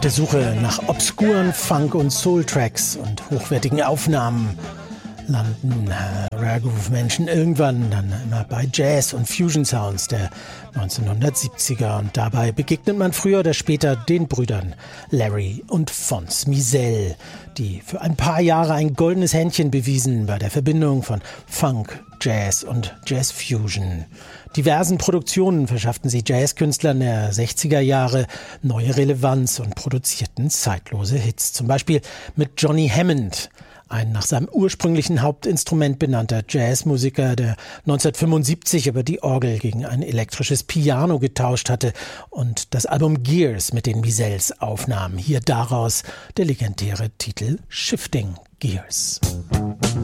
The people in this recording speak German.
der Suche nach obskuren Funk- und Soul-Tracks und hochwertigen Aufnahmen landen Rare Groove Menschen irgendwann dann immer bei Jazz- und Fusion-Sounds der 1970er. Und dabei begegnet man früher oder später den Brüdern Larry und Fonz Mizell, die für ein paar Jahre ein goldenes Händchen bewiesen bei der Verbindung von Funk, Jazz und Jazz-Fusion. Diversen Produktionen verschafften sie Jazzkünstlern der 60er Jahre neue Relevanz und produzierten zeitlose Hits. Zum Beispiel mit Johnny Hammond, ein nach seinem ursprünglichen Hauptinstrument benannter Jazzmusiker, der 1975 aber die Orgel gegen ein elektrisches Piano getauscht hatte und das Album Gears mit den Mizells aufnahm. Hier daraus der legendäre Titel Shifting Gears.